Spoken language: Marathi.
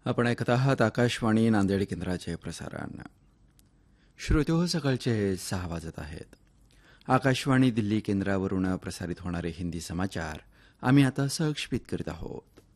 आपण ऐकत आहात आकाशवाणी नांदेड केंद्राचे प्रसारण. श्रोतो सकाळचे 6 वाजत आहेत. आकाशवाणी दिल्ली केंद्रावरून प्रसारित होणारे हिंदी समाचार आम्ही आता सहक्षेपित करीत आहोत.